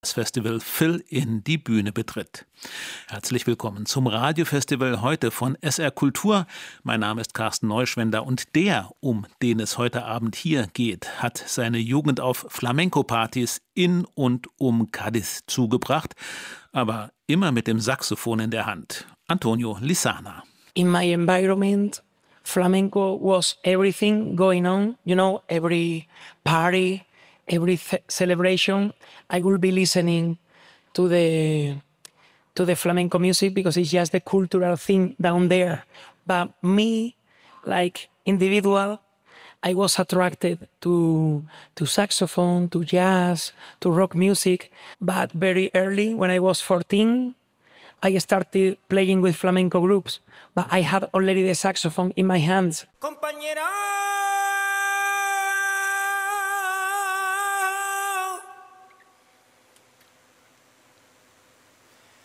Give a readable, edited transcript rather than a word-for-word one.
Das Festival Phil in die Bühne betritt. Herzlich willkommen zum Radiofestival heute von SR Kultur. Mein Name ist Carsten Neuschwender und der, um den es heute Abend hier geht, hat seine Jugend auf Flamenco-Partys in und um Cádiz zugebracht, aber immer mit dem Saxophon in der Hand. Antonio Lizana. In my environment, flamenco was everything going on, every party, every celebration, I will be listening to the flamenco music because it's just the cultural thing down there. But me, like individual, I was attracted to saxophone, to jazz, to rock music. But very early, when I was 14, I started playing with flamenco groups. But I had already the saxophone in my hands. Compañera.